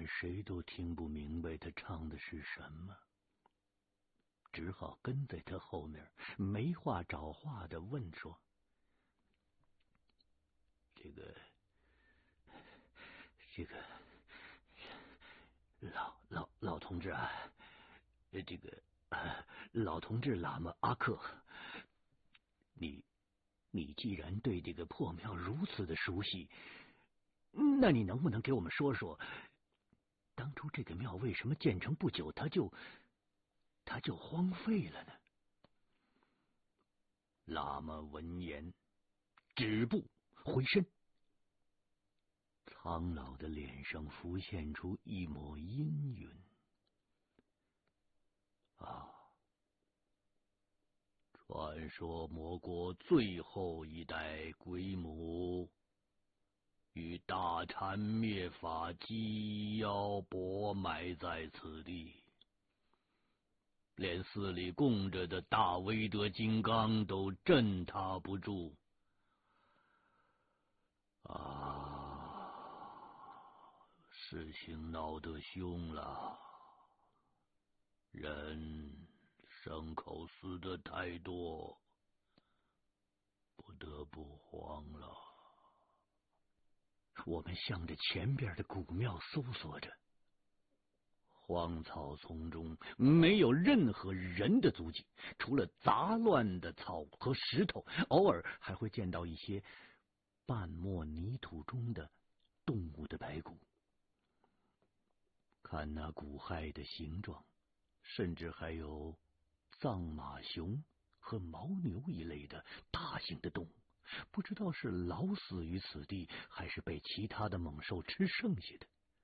谁都听不明白他唱的是什么，只好跟在他后面，没话找话的问说：“这个，老同志啊，老同志喇嘛阿克，你既然对这个破庙如此的熟悉，那你能不能给我们说说，当初这个庙为什么建成不久它就荒废了呢？”喇嘛闻言止步回身，苍老的脸上浮现出一抹阴云。传说魔国最后一代鬼母与大禅灭法鸡妖伯埋在此地，连寺里供着的大威德金刚都震他不住。事情闹得凶了，人牲口死的太多，不得不慌了。我们向着前边的古庙搜索着，荒草丛中没有任何人的足迹，除了杂乱的草和石头，偶尔还会见到一些半没泥土中的动物的白骨。看那骨骸的形状，甚至还有藏马熊和牦牛一类的大型的动物，不知道是老死于此地，还是被其他的猛兽吃剩下的。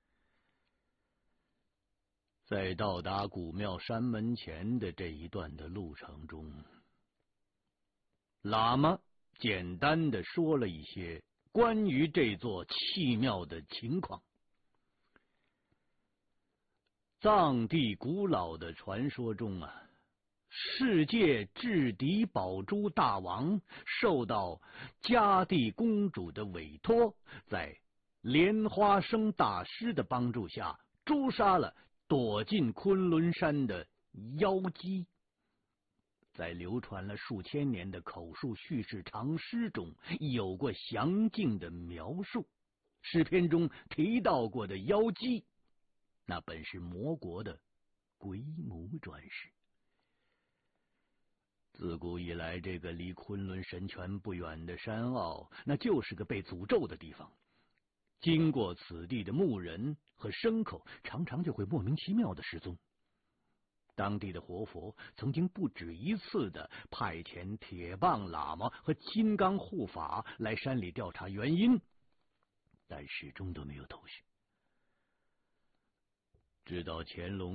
在到达古庙山门前的这一段的路程中，喇嘛简单的说了一些关于这座弃庙的情况。藏地古老的传说中世界智敌宝珠大王受到迦地公主的委托，在莲花生大师的帮助下，诛杀了躲进昆仑山的妖姬。在流传了数千年的口述叙事长诗中，有过详尽的描述。诗篇中提到过的妖姬，那本是魔国的鬼母转世。自古以来，这个离昆仑神泉不远的山坳，那就是个被诅咒的地方。经过此地的牧人和牲口，常常就会莫名其妙的失踪。当地的活佛曾经不止一次的派遣铁棒喇嘛和金刚护法来山里调查原因，但始终都没有头绪。直到乾隆